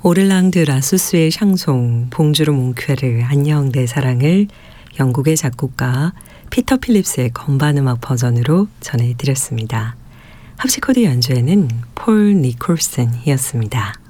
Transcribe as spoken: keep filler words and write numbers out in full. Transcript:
오를랑드 라수스의 샹송 봉주르 몽쾌르 안녕 내 사랑을 영국의 작곡가 피터 필립스의 건반 음악 버전으로 전해드렸습니다. 합시코드 연주에는 폴 니콜슨이었습니다.